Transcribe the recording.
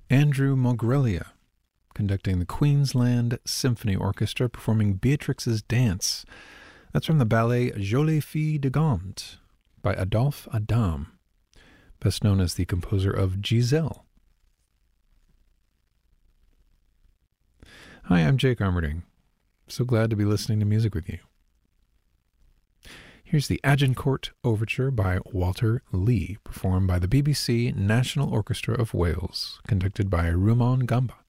Andrew Mogrelia, conducting the Queensland Symphony Orchestra, performing Beatrix's Dance. That's from the ballet Jolie Fille de Gand by Adolphe Adam, best known as the composer of Giselle. Hi, I'm Jake Armerding. So glad to be listening to music with you. Here's the Agincourt Overture by Walter Lee, performed by the BBC National Orchestra of Wales, conducted by Rumon Gamba.